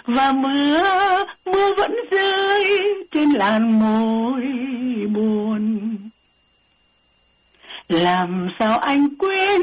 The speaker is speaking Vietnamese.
và mưa vẫn rơi trên làn môi buồn. Làm sao anh quên